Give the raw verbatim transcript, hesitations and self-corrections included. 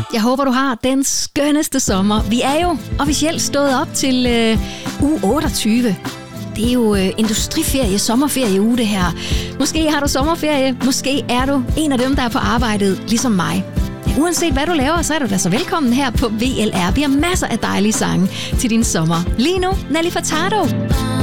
Jeg håber, du har den skønneste sommer. Vi er jo officielt stået op til øh, uge otteogtyve. Det er jo øh, industriferie, sommerferie uge det her. Måske har du sommerferie, måske er du en af dem, der er på arbejdet, ligesom mig. Uanset hvad du laver, så er du da så velkommen her på V L R. Vi har masser af dejlige sange til din sommer. Lige nu, Nelly Furtado.